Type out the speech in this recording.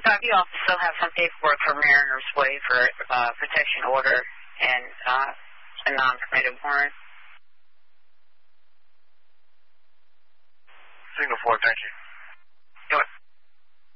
You also still have some paperwork for Mariner's Way for protection order and a non-permitted warrant. Signal 4, thank you.